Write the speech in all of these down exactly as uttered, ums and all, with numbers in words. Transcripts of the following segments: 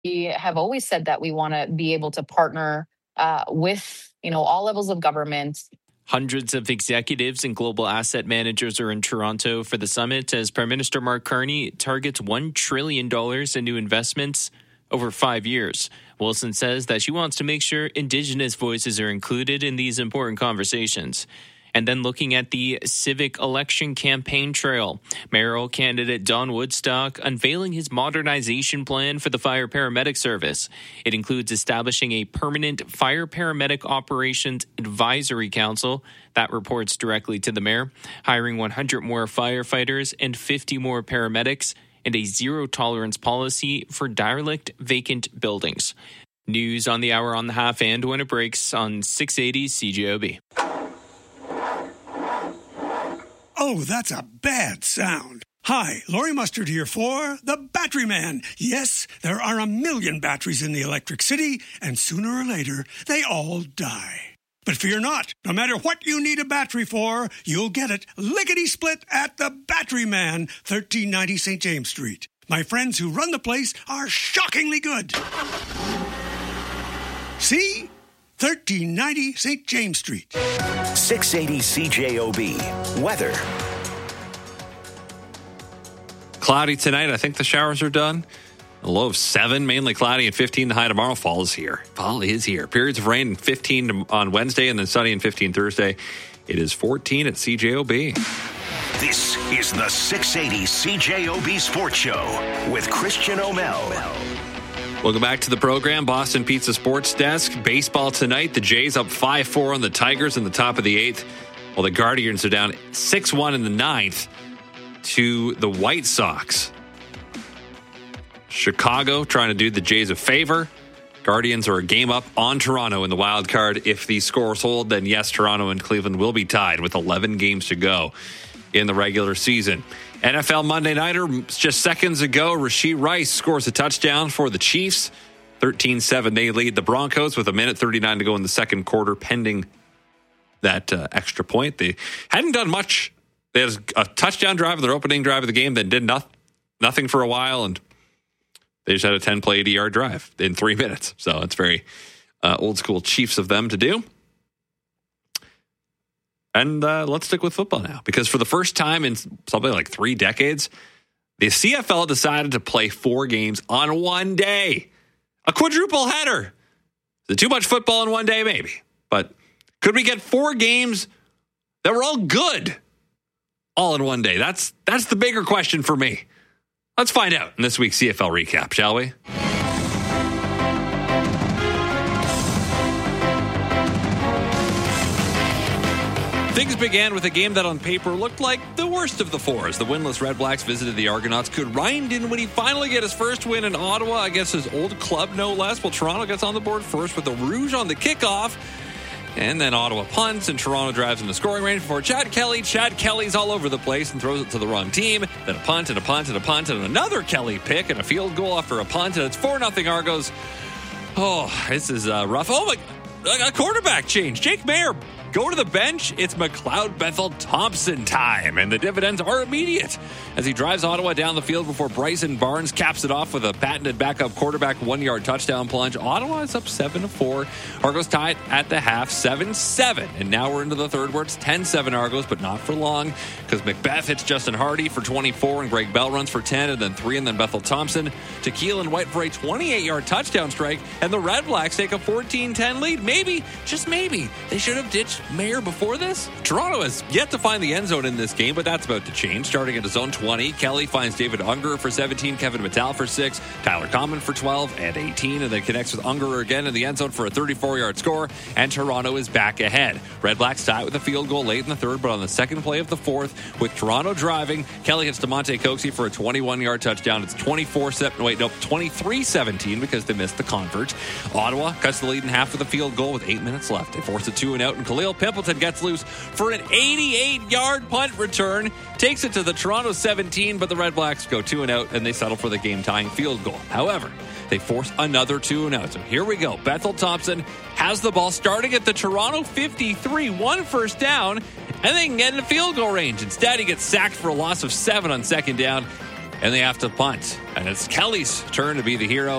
We have always said that we want to be able to partner uh, with, you know, all levels of government. Hundreds of executives and global asset managers are in Toronto for the summit as Prime Minister Mark Carney targets one trillion dollars in new investments over five years. Wilson says that she wants to make sure Indigenous voices are included in these important conversations. And then looking at the civic election campaign trail, mayoral candidate Don Woodstock unveiling his modernization plan for the fire paramedic service. It includes establishing a permanent fire paramedic operations advisory council that reports directly to the mayor, hiring one hundred more firefighters and fifty more paramedics, and a zero tolerance policy for derelict vacant buildings. News on the hour, on the half, and when it breaks on six eighty C J O B. Oh, that's a bad sound. Hi, Laurie Mustard here for The Battery Man. Yes, there are a million batteries in the Electric City, and sooner or later, they all die. But fear not. No matter what you need a battery for, you'll get it lickety-split at The Battery Man, thirteen ninety Saint James Street. My friends who run the place are shockingly good. See? thirteen ninety Saint James Street. six eighty C J O B. Weather. Cloudy tonight. I think the showers are done. A low of seven, mainly cloudy, and fifteen. The high tomorrow. Fall is here. Fall is here. Periods of rain, fifteen on Wednesday, and then sunny and fifteen Thursday. It is fourteen at C J O B. This is the six eighty C J O B Sports Show with Christian O'Mell. Welcome back to the program. Boston Pizza Sports Desk. Baseball tonight. The Jays up five four on the Tigers in the top of the eighth, while the Guardians are down six one in the ninth to the White Sox. Chicago trying to do the Jays a favor. Guardians are a game up on Toronto in the wild card. If these scores hold, then yes, Toronto and Cleveland will be tied with eleven games to go in the regular season. N F L Monday Nighter, just seconds ago, Rashee Rice scores a touchdown for the Chiefs. thirteen seven, they lead the Broncos with a minute thirty-nine to go in the second quarter, pending that uh, extra point. They hadn't done much. They had a touchdown drive, their opening drive of the game, then did nothing, nothing for a while, and they just had a ten-play, eighty-yard drive in three minutes. So it's very uh, old-school Chiefs of them to do. And uh, let's stick with football now, because for the first time in something like three decades, the C F L decided to play four games on one day. A quadruple header. Is it too much football in one day? Maybe. But could we get four games that were all good all in one day? That's that's the bigger question for me. Let's find out in this week's C F L recap, shall we? Things began with a game that on paper looked like the worst of the four as the winless Red Blacks visited the Argonauts. Could Ryan Dinwiddie finally get his first win in Ottawa against his old club, no less? Well, Toronto gets on the board first with the Rouge on the kickoff. And then Ottawa punts and Toronto drives into scoring range before Chad Kelly. Chad Kelly's all over the place and throws it to the wrong team. Then a punt and a punt and a punt and another Kelly pick and a field goal after a punt. And it's four nothing Argos. Oh, this is uh, rough. Oh, my, a quarterback change. Jake Mayer. Go to the bench. It's McLeod Bethel Thompson time, and the dividends are immediate as he drives Ottawa down the field before Bryson Barnes caps it off with a patented backup quarterback one-yard touchdown plunge. Ottawa is up seven to four. Argos tied at the half, seven seven, and now we're into the third where it's ten seven Argos, but not for long because Macbeth hits Justin Hardy for twenty-four and Greg Bell runs for ten, and then three, and then Bethel Thompson to Keelan White for a twenty-eight-yard touchdown strike, and the Red Blacks take a fourteen ten lead. Maybe, just maybe, they should have ditched Mayer before this. Toronto has yet to find the end zone in this game, but that's about to change. Starting at his own twenty, Kelly finds David Unger for seventeen, Kevin Mattel for six, Tyler Common for twelve and eighteen, and then connects with Unger again in the end zone for a thirty-four-yard score, and Toronto is back ahead. Red Blacks tie with a field goal late in the third, but on the second play of the fourth, with Toronto driving, Kelly hits DeMonte Coxie for a twenty-one-yard touchdown. It's twenty-four seven, wait, nope, twenty-three seventeen because they missed the convert. Ottawa cuts the lead in half with a field goal with eight minutes left. They force a two and out, and Khalil Pimpleton gets loose for an eighty-eight-yard punt return. Takes it to the Toronto seventeen, but the Red Blacks go two and out, and they settle for the game-tying field goal. However, they force another two and out. So here we go. Bethel Thompson has the ball starting at the Toronto fifty-three, one first down, and they can get into field goal range. Instead, he gets sacked for a loss of seven on second down, and they have to punt. And it's Kelly's turn to be the hero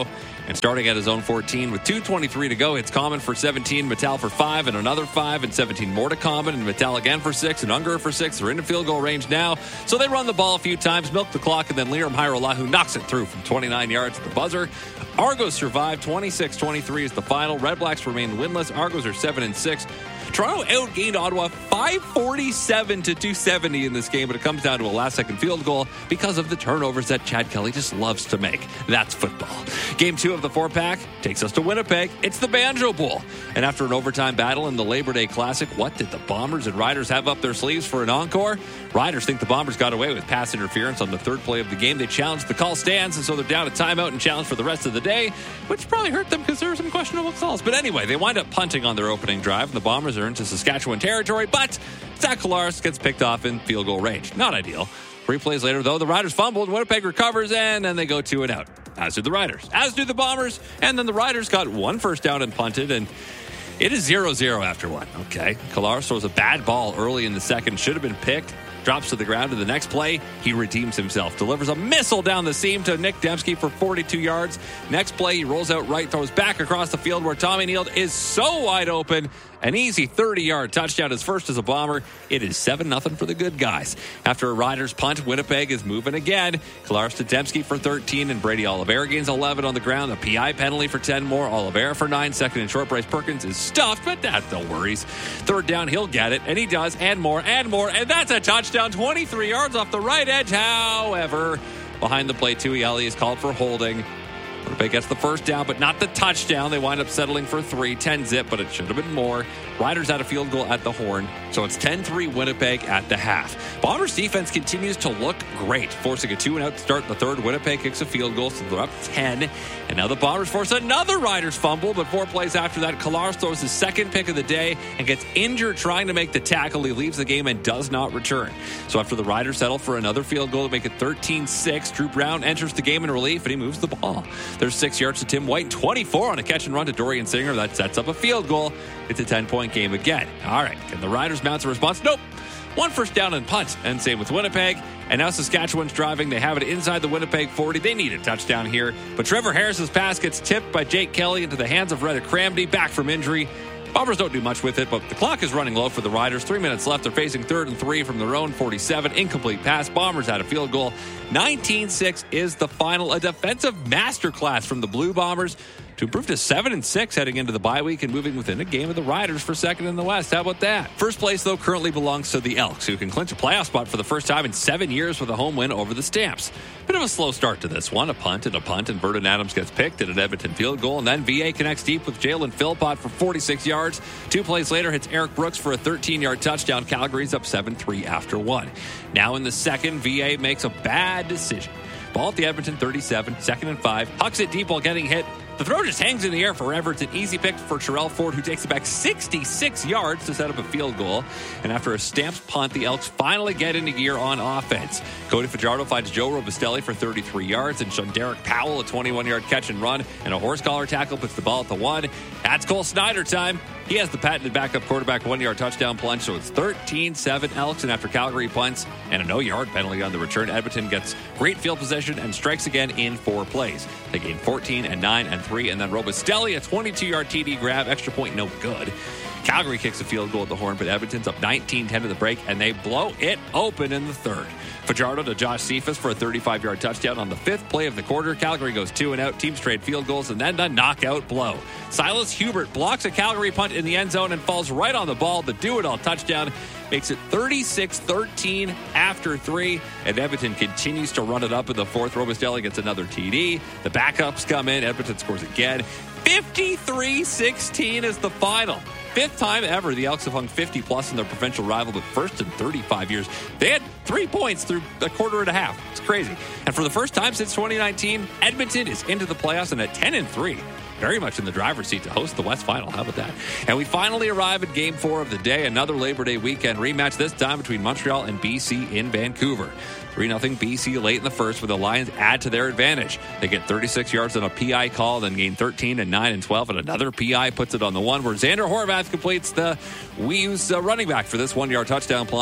And starting at his own fourteen with two twenty-three to go, hits Common for seventeen, Mattel for five, and another five, and seventeen more to Common, and Mattel again for six, and Unger for six. They're into field goal range now. So they run the ball a few times, milk the clock, and then Liram Hairolahu knocks it through from twenty-nine yards at the buzzer. Argos survive. twenty-six twenty-three is the final. Red Blacks remain winless. Argos are seven and six. Toronto outgained Ottawa five forty-seven to two seventy in this game, but it comes down to a last-second field goal because of the turnovers that Chad Kelly just loves to make. That's football. Game two of the four-pack takes us to Winnipeg. It's the Banjo Bowl. And after an overtime battle in the Labor Day Classic, what did the Bombers and Riders have up their sleeves for an encore? Riders think the Bombers got away with pass interference on the third play of the game. They challenged the call stands, and so they're down a timeout and challenged for the rest of the day, which probably hurt them because there were some questionable calls. But anyway, they wind up punting on their opening drive, and the Bombers are into Saskatchewan territory, but Zach Collaros gets picked off in field goal range. Not ideal. Three plays later, though, the Riders fumbled, Winnipeg recovers, and then they go two and out. As do the Riders. As do the Bombers. And then the Riders got one first down and punted, and it is zero zero after one. Okay. Collaros throws a bad ball early in the second. Should have been picked. Drops to the ground. In the next play, he redeems himself. Delivers a missile down the seam to Nick Dembski for forty-two yards. Next play, he rolls out right, throws back across the field where Tommy Neal is so wide open. An easy thirty-yard touchdown, his first as a Bomber. It is seven nothing for the good guys. After a Riders punt, Winnipeg is moving again. Collaros to Dembski for thirteen, and Brady Oliveira gains eleven on the ground. A P I penalty for ten more. Oliveira for nine. Second and short. Bryce Perkins is stuffed, but that's no worries. Third down, he'll get it, and he does, and more, and more, and that's a touchdown. twenty-three yards off the right edge. However, behind the play, Tuieli is called for holding. Winnipeg gets the first down, but not the touchdown. They wind up settling for three, ten zip, but it should have been more. Riders had a field goal at the horn, so it's ten three Winnipeg at the half. Bombers defense continues to look great, forcing a two and out start in the third. Winnipeg kicks a field goal, so they're up ten. And now the Bombers force another Riders fumble, but four plays after that, Collaros throws his second pick of the day and gets injured trying to make the tackle. He leaves the game and does not return. So after the Riders settle for another field goal to make it thirteen six, Drew Brown enters the game in relief, and he moves the ball. There's six yards to Tim White, twenty-four on a catch and run to Dorian Singer. That sets up a field goal. It's a ten-point game again. All right, can the Riders mount a response? Nope. One first down and punt. And same with Winnipeg. And now Saskatchewan's driving. They have it inside the Winnipeg forty. They need a touchdown here. But Trevor Harris's pass gets tipped by Jake Kelly into the hands of Reddick Cramdy, back from injury. Bombers don't do much with it, but the clock is running low for the Riders. Three minutes left. They're facing third and three from their own forty-seven. Incomplete pass. Bombers had a field goal. nineteen six is the final. A defensive masterclass from the Blue Bombers to improve to seven and six heading into the bye week and moving within a game of the Riders for second in the West. How about that? First place, though, currently belongs to the Elks, who can clinch a playoff spot for the first time in seven years with a home win over the Stamps. Bit of a slow start to this one. A punt and a punt, and Vernon Adams gets picked at an Edmonton field goal, and then V A connects deep with Jalen Philpott for forty-six yards. Two plays later, hits Eric Brooks for a thirteen-yard touchdown. Calgary's up seven three after one. Now in the second, V A makes a bad decision. Ball at the Edmonton thirty-seven, second and five. Hucks it deep while getting hit. The throw just hangs in the air forever. It's an easy pick for Terrell Ford, who takes it back sixty-six yards to set up a field goal. And after a Stamps punt, the Elks finally get into gear on offense. Cody Fajardo finds Joe Robustelli for thirty-three yards, and Derek Powell a twenty-one-yard catch and run, and a horse collar tackle puts the ball at the one. That's Cole Snyder time. He has the patented backup quarterback one-yard touchdown plunge, so it's thirteen seven Elks. And after Calgary punts and a no-yard penalty on the return, Edmonton gets great field position and strikes again in four plays. They gain fourteen and nine and three, and then Robustelli, a twenty-two-yard T D grab, extra point no good. Calgary kicks a field goal at the horn, but Edmonton's up nineteen ten to the break, and they blow it open in the third. Fajardo to Josh Cephas for a thirty-five-yard touchdown on the fifth play of the quarter. Calgary goes two and out. Teams trade field goals, and then a knockout blow. Silas Hubert blocks a Calgary punt in the end zone and falls right on the ball. The do-it-all touchdown makes it thirty-six thirteen after three, and Edmonton continues to run it up in the fourth. Robustelli gets another T D. The backups come in. Edmonton scores again. fifty-three sixteen is the final. Fifth time ever the Elks have hung fifty-plus in their provincial rival, but first in thirty-five years. They had three points through a quarter and a half. It's crazy. And for the first time since twenty nineteen, Edmonton is into the playoffs and at ten and three. Very much in the driver's seat to host the West Final. How about that? And we finally arrive at Game four of the day. Another Labor Day weekend rematch, this time between Montreal and B C in Vancouver. three nothing B C late in the first, where the Lions add to their advantage. They get thirty-six yards on a P I call, then gain thirteen and nine and twelve, and another P I puts it on the one, where Xander Horvath completes the Wheels uh, running back for this one-yard touchdown plunge.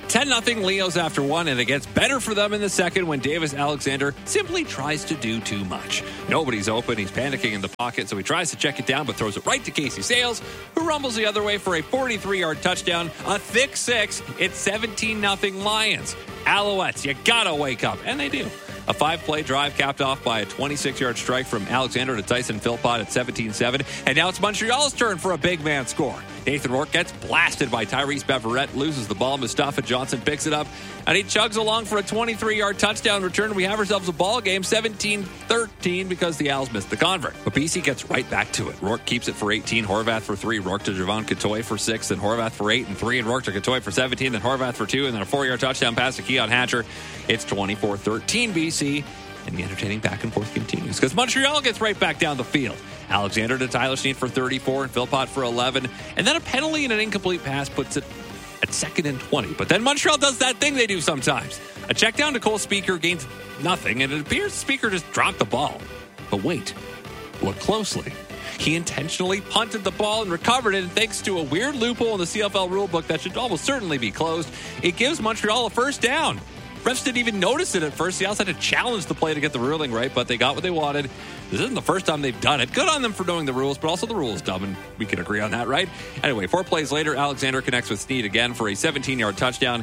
ten nothing Leos after one, and it gets better for them in the second when Davis Alexander simply tries to do too much. Nobody's open. He's panicking in the pocket, so he tries to check it down, but throws it right to Casey Sayles, who rumbles the other way for a forty-three-yard touchdown. A thick six. It's seventeen nothing Lions. Alouettes, you gotta wake up. And they do. A five-play drive capped off by a twenty-six-yard strike from Alexander to Tyson Philpott at seventeen seven. And now it's Montreal's turn for a big man score. Nathan Rourke gets blasted by Tyrese Beverette, loses the ball. Mustafa Johnson picks it up, and he chugs along for a twenty-three-yard touchdown return. We have ourselves a ball game, seventeen thirteen, because the Owls missed the convert. But B C gets right back to it. Rourke keeps it for eighteen, Horvath for three, Rourke to Javon Katoy for six, then Horvath for eight, and three, and Rourke to Katoy for seventeen, then Horvath for two, and then a four-yard touchdown pass to Keon Hatcher. It's twenty-four thirteen B C. And the entertaining back and forth continues because Montreal gets right back down the field. Alexander to Tyler Snead for thirty-four and Philpott for eleven. And then a penalty and an incomplete pass puts it at second and twenty. But then Montreal does that thing they do sometimes. A check down to Cole Speaker gains nothing, and it appears Speaker just dropped the ball. But wait, look closely. He intentionally punted the ball and recovered it, and thanks to a weird loophole in the C F L rulebook that should almost certainly be closed, it gives Montreal a first down. Refs didn't even notice it at first. The Owls had to challenge the play to get the ruling right, but they got what they wanted. This isn't the first time they've done it. Good on them for knowing the rules, but also the rule is dumb, and we can agree on that, right? Anyway, four plays later, Alexander connects with Snead again for a seventeen-yard touchdown.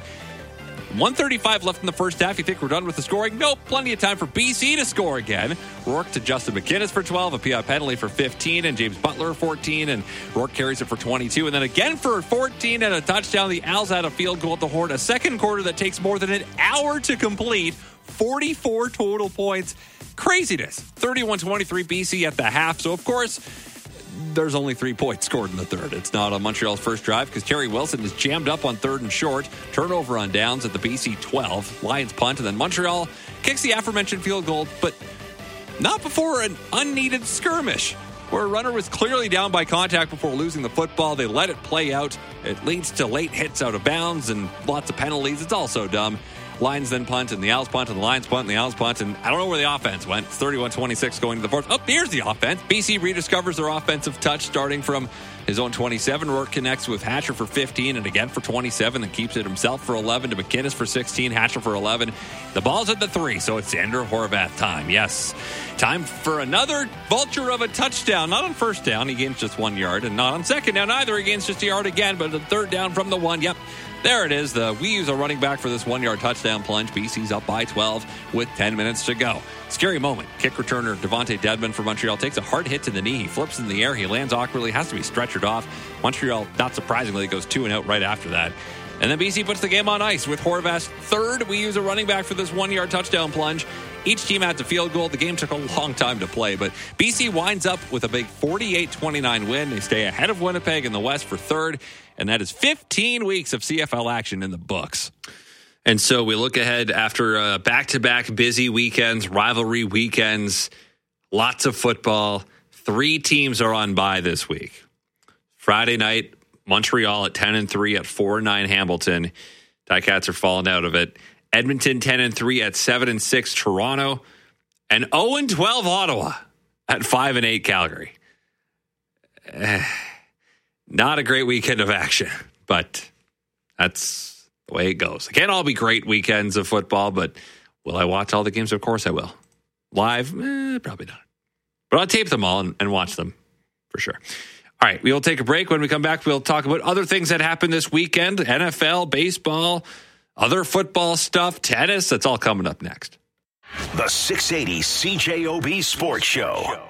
one thirty-five left in the first half. You think we're done with the scoring? Nope. Plenty of time for B C to score again. Rourke to Justin McInnis for twelve, a P I penalty for fifteen, and James Butler fourteen, and Rourke carries it for twenty-two, and then again for fourteen and a touchdown. The Owls had a field goal at the horn, a second quarter that takes more than an hour to complete. forty-four total points. Craziness. thirty-one twenty-three B C at the half. So, of course, there's only three points scored in the third. It's not on Montreal's first drive because Terry Wilson is jammed up on third and short. Turnover on downs at the B C twelve. Lions punt, and then Montreal kicks the aforementioned field goal, but not before an unneeded skirmish where a runner was clearly down by contact before losing the football. They let it play out. It leads to late hits out of bounds and lots of penalties. It's all so dumb. Lions then punt, and the Owls punt, and the Lions punt, and the Owls punt, and I don't know where the offense went. It's thirty-one twenty-six going to the fourth. Oh, here's the offense. B C rediscovers their offensive touch starting from his own twenty-seven. Rourke connects with Hatcher for fifteen, and again for twenty-seven, and keeps it himself for eleven to McInnis for sixteen, Hatcher for eleven. The ball's at the three, so it's Xander Horvath time. Yes, time for another vulture of a touchdown. Not on first down, he gains just one yard, and not on second down either, he gains just a yard again, but the third down from the one. Yep. There it is. The we use a running back for this one-yard touchdown plunge. B C's up by twelve with ten minutes to go. Scary moment. Kick returner Devontae Dedmon for Montreal takes a hard hit to the knee. He flips in the air. He lands awkwardly. Has to be stretchered off. Montreal, not surprisingly, goes two and out right after that. And then B C puts the game on ice with Horvath's third. We use a running back for this one-yard touchdown plunge. Each team had a field goal. The game took a long time to play, but B C winds up with a big forty-eight twenty-nine win. They stay ahead of Winnipeg in the West for third, and that is fifteen weeks of C F L action in the books. And so we look ahead after uh, back-to-back busy weekends, rivalry weekends, lots of football. Three teams are on bye this week. Friday night, Montreal at ten and three at four and nine Hamilton. Ticats are falling out of it. Edmonton ten and three at seven and six Toronto, and oh and twelve Ottawa at five and eight Calgary. Eh, not a great weekend of action, but that's the way it goes. It can't all be great weekends of football, but will I watch all the games? Of course I will. Live? Eh, probably not. But I'll tape them all and, and watch them for sure. All right, we'll take a break. When we come back, we'll talk about other things that happened this weekend, N F L, baseball, other football stuff, tennis. That's all coming up next. The six eighty C J O B Sports Show.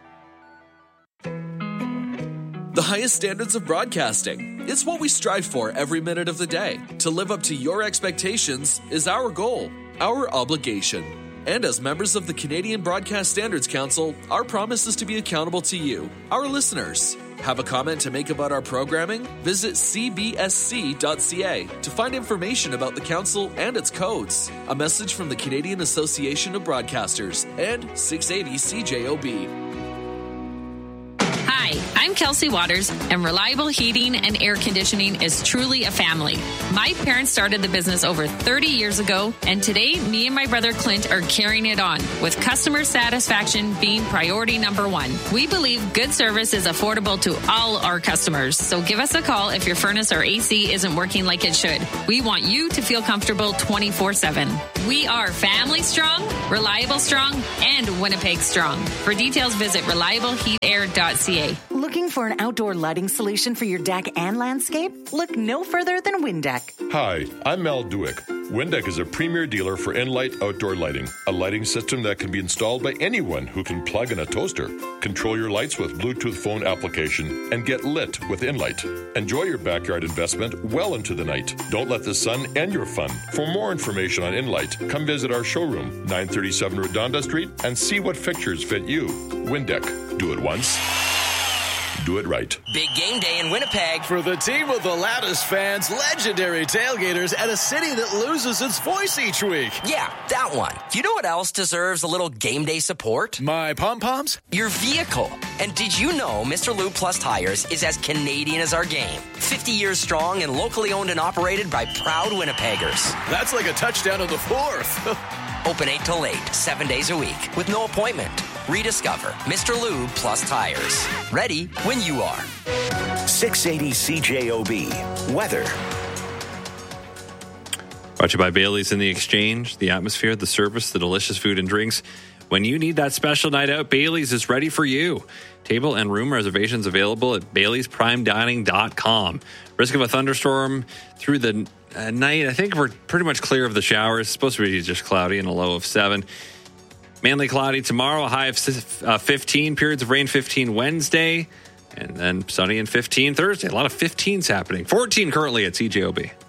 The highest standards of broadcasting. It's what we strive for every minute of the day. To live up to your expectations is our goal, our obligation. And as members of the Canadian Broadcast Standards Council, our promise is to be accountable to you, our listeners. Have a comment to make about our programming? Visit c b s c dot c a to find information about the council and its codes. A message from the Canadian Association of Broadcasters and six eighty C J O B. Hi, I'm Kelsey Waters, and Reliable Heating and Air Conditioning is truly a family. My parents started the business over thirty years ago, and today, me and my brother Clint are carrying it on, with customer satisfaction being priority number one. We believe good service is affordable to all our customers, so give us a call if your furnace or A C isn't working like it should. We want you to feel comfortable twenty-four seven. We are family strong, reliable strong, and Winnipeg strong. For details, visit reliable heat air dot c a. Looking for an outdoor lighting solution for your deck and landscape? Look no further than Windeck. Hi, I'm Mel Duick. Windeck is a premier dealer for Enlight outdoor lighting, a lighting system that can be installed by anyone who can plug in a toaster. Control your lights with Bluetooth phone application and get lit with Enlight. Enjoy your backyard investment well into the night. Don't let the sun end your fun. For more information on Enlight, come visit our showroom, nine thirty-seven Redonda Street, and see what fixtures fit you. Windeck. Do it once. Do it right. Big game day in Winnipeg. For the team with the loudest fans, legendary tailgaters, and a city that loses its voice each week. Yeah, that one. You know what else deserves a little game day support? My pom-poms? Your vehicle. And did you know Mister Lube Plus Tires is as Canadian as our game? fifty years strong and locally owned and operated by proud Winnipeggers. That's like a touchdown in the fourth. Open eight till eight, seven days a week, with no appointment. Rediscover Mister Lube Plus Tires. Ready when you are. six eighty C J O B. Weather. Brought to you by Bailey's in the Exchange, the atmosphere, the service, the delicious food and drinks. When you need that special night out, Bailey's is ready for you. Table and room reservations available at baileys prime dining dot com. Risk of a thunderstorm through the uh, night. I think we're pretty much clear of the showers. It's supposed to be just cloudy and a low of seven. Mainly cloudy tomorrow, a high of fifteen. Periods of rain fifteen Wednesday. And then sunny and fifteen Thursday. A lot of fifteens happening. fourteen currently at C J O B.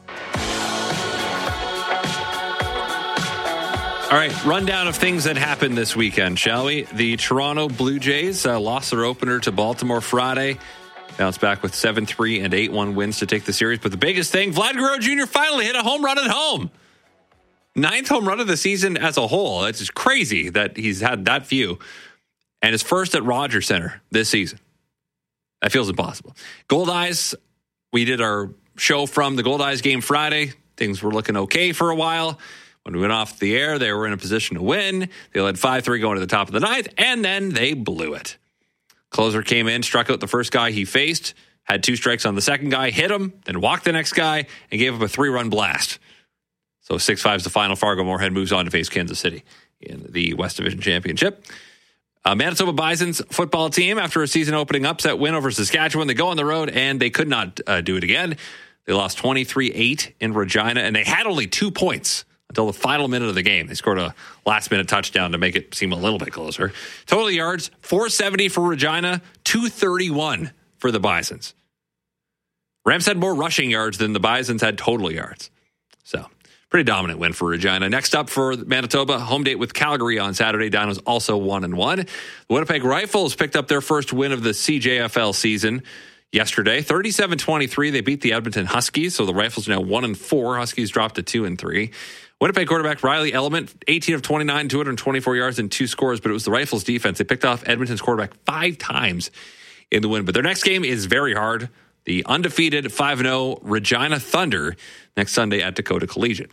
All right, rundown of things that happened this weekend, shall we? The Toronto Blue Jays uh, lost their opener to Baltimore Friday. Bounced back with seven three and eight one wins to take the series. But the biggest thing, Vlad Guerrero Junior finally hit a home run at home. Ninth home run of the season as a whole. It's just crazy that he's had that few. And his first at Rogers Center this season. That feels impossible. Gold Eyes, we did our show from the Gold Eyes game Friday. Things were looking okay for a while. When we went off the air, they were in a position to win. They led five three going to the top of the ninth, and then they blew it. Closer came in, struck out the first guy he faced, had two strikes on the second guy, hit him, then walked the next guy, and gave up a three-run blast. So six five is the final. Fargo-Moorhead moves on to face Kansas City in the West Division Championship. Uh, Manitoba Bison's football team, after a season-opening upset win over Saskatchewan, they go on the road, and they could not uh, do it again. They lost twenty-three eight in Regina, and they had only two points until the final minute of the game. They scored a last-minute touchdown to make it seem a little bit closer. Total yards, four seventy for Regina, two thirty-one for the Bisons. Rams had more rushing yards than the Bisons had total yards. So, pretty dominant win for Regina. Next up for Manitoba, home date with Calgary on Saturday. Down was also one and one. The Winnipeg Rifles picked up their first win of the C J F L season yesterday. thirty-seven twenty-three, they beat the Edmonton Huskies, so the Rifles are now one and four. Huskies dropped to two and three. Winnipeg quarterback Riley Element, eighteen of twenty-nine, two hundred twenty-four yards and two scores, but it was the Rifles defense. They picked off Edmonton's quarterback five times in the win. But their next game is very hard. The undefeated five and oh Regina Thunder next Sunday at Dakota Collegiate.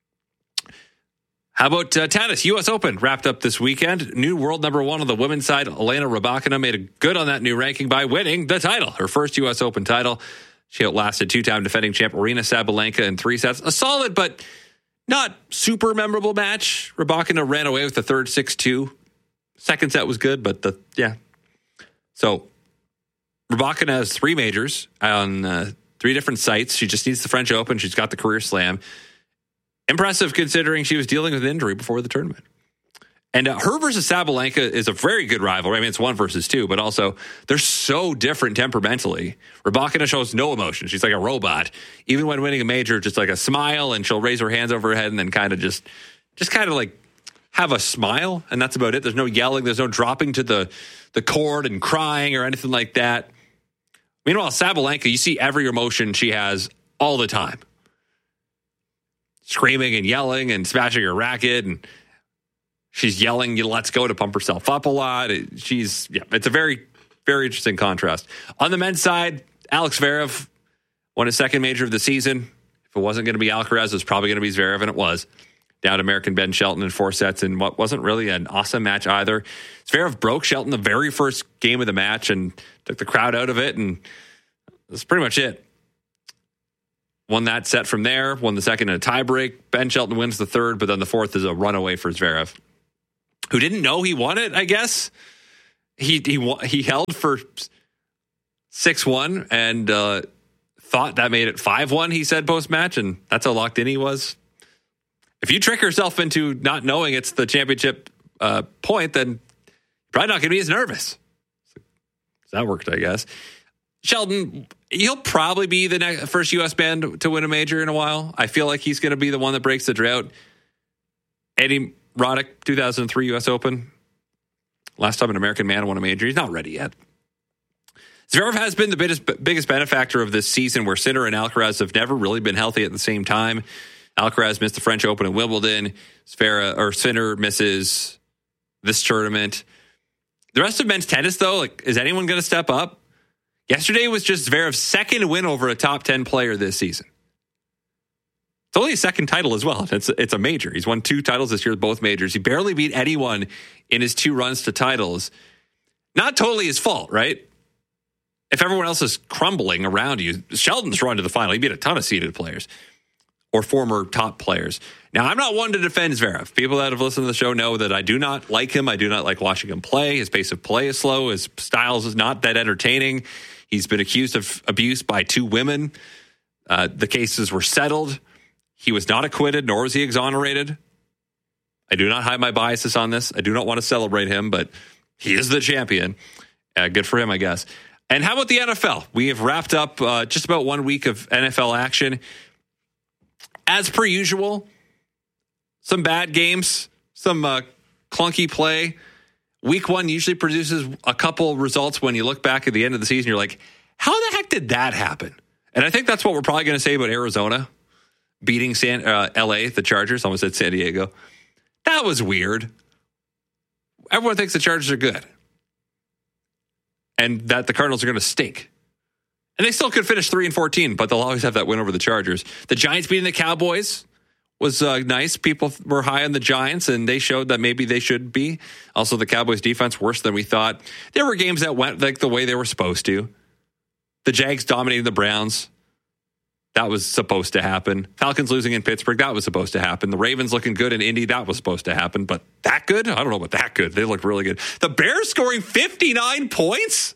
How about uh, tennis? U S Open wrapped up this weekend. New world number one on the women's side, Elena Rybakina, made a good on that new ranking by winning the title, her first U S Open title. She outlasted two-time defending champ Aryna Sabalenka in three sets. A solid but not super memorable match. Rybakina ran away with the third six two. Second set was good, but the yeah. So Rybakina has three majors on uh, three different sites. She just needs the French Open. She's got the career slam. Impressive considering she was dealing with an injury before the tournament. And uh, her versus Sabalenka is a very good rivalry. I mean, it's one versus two, but also they're so different temperamentally. Rybakina shows no emotion. She's like a robot. Even when winning a major, just like a smile, and she'll raise her hands over her head and then kind of just, just kind of like have a smile, and that's about it. There's no yelling. There's no dropping to the, the court and crying or anything like that. Meanwhile, Sabalenka, you see every emotion she has all the time. Screaming and yelling and smashing her racket, and she's yelling, let's go, to pump herself up a lot. She's, yeah, it's a very, Very interesting contrast. On the men's side, Alex Zverev won his second major of the season. If it wasn't going to be Alcaraz, it was probably going to be Zverev, and it was. Down American Ben Shelton in four sets in what wasn't really an awesome match either. Zverev broke Shelton the very first game of the match and took the crowd out of it, and that's pretty much it. Won that set from there, won the second in a tiebreak. Ben Shelton wins the third, but then the fourth is a runaway for Zverev, who didn't know he won it, I guess. He he he held for six one and uh, thought that made it five one, he said post-match, and that's how locked in he was. If you trick yourself into not knowing it's the championship uh, point, then you're probably not going to be as nervous. So that worked, I guess. Shelton, he'll probably be the next, first U S man to win a major in a while. I feel like he's going to be the one that breaks the drought. Eddie Roddick, two thousand three U S Open. Last time an American man won a major. He's not ready yet. Zverev has been the biggest, biggest benefactor of this season, where Sinner and Alcaraz have never really been healthy at the same time. Alcaraz missed the French Open in Wimbledon. Zverev, or Sinner misses this tournament. The rest of men's tennis, though, like, is anyone going to step up? Yesterday was just Zverev's second win over a top ten player this season. It's only a second title as well. It's it's a major. He's won two titles this year, both majors. He barely beat anyone in his two runs to titles. Not totally his fault, right? If everyone else is crumbling around you, Shelton's run to the final. He beat a ton of seeded players or former top players. Now, I'm not one to defend Zverev. People that have listened to the show know that I do not like him. I do not like watching him play. His pace of play is slow. His styles is not that entertaining. He's been accused of abuse by two women. Uh, the cases were settled. He was not acquitted, nor was he exonerated. I do not hide my biases on this. I do not want to celebrate him, but he is the champion. Uh, good for him, I guess. And how about the N F L? We have wrapped up uh, just about one week of N F L action. As per usual, some bad games, some uh, clunky play. Week one usually produces a couple results when you look back at the end of the season. You're like, how the heck did that happen? And I think that's what we're probably going to say about Arizona beating San, uh, L A, the Chargers. Almost said San Diego. That was weird. Everyone thinks the Chargers are good and that the Cardinals are going to stink. And they still could finish three and fourteen, but they'll always have that win over the Chargers. The Giants beating the Cowboys was uh, nice. People were high on the Giants, and they showed that maybe they should be. Also, the Cowboys' defense worse than we thought. There were games that went like the way they were supposed to. The Jags dominating the Browns. That was supposed to happen. Falcons losing in Pittsburgh. That was supposed to happen. The Ravens looking good in Indy. That was supposed to happen. But that good? I don't know about that good. They look really good. The Bears scoring fifty-nine points?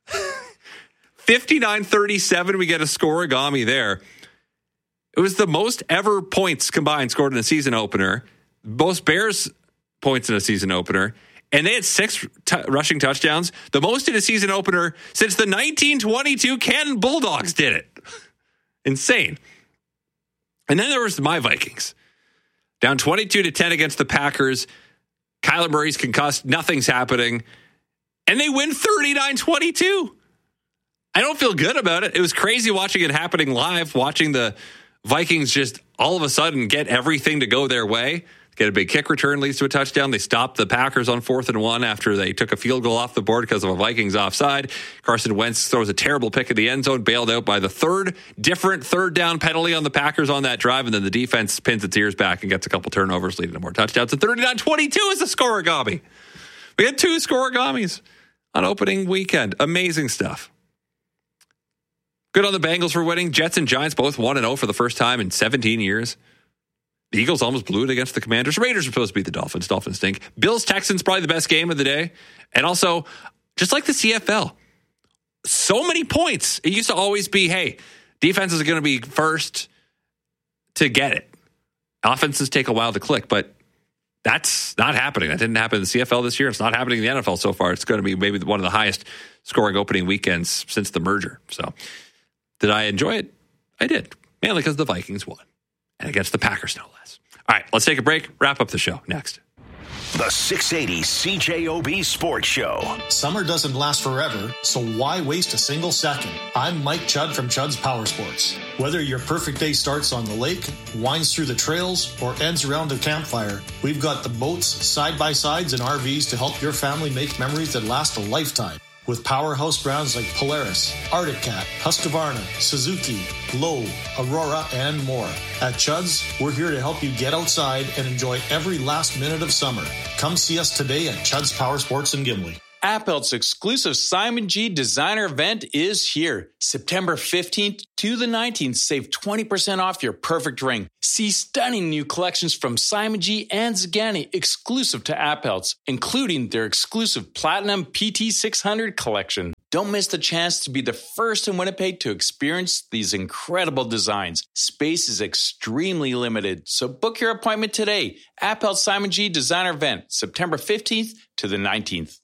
fifty-nine thirty-seven. We get a scoregami there. It was the most ever points combined scored in a season opener. Most Bears points in a season opener. And they had six t- rushing touchdowns. The most in a season opener since the nineteen twenty-two Canton Bulldogs did it. Insane. And then there was my Vikings. Down twenty-two to ten against the Packers. Kyler Murray's concussed. Nothing's happening. And they win thirty-nine twenty-two. I don't feel good about it. It was crazy watching it happening live, watching the Vikings just all of a sudden get everything to go their way. Get a big kick return, leads to a touchdown. They stopped the Packers on fourth and one after they took a field goal off the board because of a Vikings offside. Carson Wentz throws a terrible pick in the end zone, bailed out by the third different third down penalty on the Packers on that drive, and then the defense pins its ears back and gets a couple turnovers, leading to more touchdowns. And thirty-nine twenty-two is a scoregami. We had two scoregamis on opening weekend. Amazing stuff. Good on the Bengals for winning. Jets and Giants both one and oh for the first time in seventeen years. The Eagles almost blew it against the Commanders. Raiders are supposed to beat the Dolphins. Dolphins stink. Bills, Texans, probably the best game of the day. And also, just like the C F L, so many points. It used to always be, hey, defenses are going to be first to get it. Offenses take a while to click, but that's not happening. That didn't happen in the C F L this year. It's not happening in the N F L so far. It's going to be maybe one of the highest scoring opening weekends since the merger. So, did I enjoy it? I did. Mainly because the Vikings won. And against the Packers, no less. All right, let's take a break. Wrap up the show next. The six eighty C J O B Sports Show. Summer doesn't last forever, so why waste a single second? I'm Mike Chudd from Chudd's Power Sports. Whether your perfect day starts on the lake, winds through the trails, or ends around a campfire, we've got the boats, side-by-sides, and R Vs to help your family make memories that last a lifetime. With powerhouse brands like Polaris, Arctic Cat, Husqvarna, Suzuki, Lowe, Aurora, and more. At Chud's, we're here to help you get outside and enjoy every last minute of summer. Come see us today at Chud's Power Sports in Gimli. Appelt's exclusive Simon G designer event is here. September fifteenth to the nineteenth. Save twenty percent off your perfect ring. See stunning new collections from Simon G and Zagani exclusive to Appelt's, including their exclusive Platinum P T six hundred collection. Don't miss the chance to be the first in Winnipeg to experience these incredible designs. Space is extremely limited, so book your appointment today. Appelt Simon G designer event, September fifteenth to the nineteenth.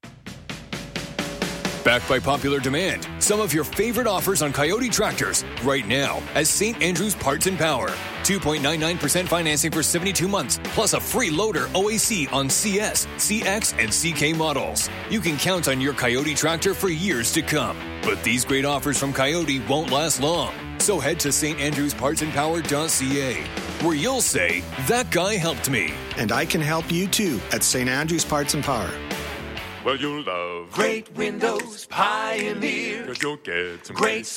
Backed by popular demand, some of your favorite offers on Coyote tractors right now at Saint Andrews Parts and Power. two point nine nine percent financing for seventy-two months, plus a free loader O A C on C S, C X, and C K models. You can count on your Coyote tractor for years to come. But these great offers from Coyote won't last long. So head to st andrews parts and power dot c a, where you'll say, that guy helped me. And I can help you too at Saint Andrews Parts and Power. Well, you'll love great windows, Pioneer. Cause you'll get some great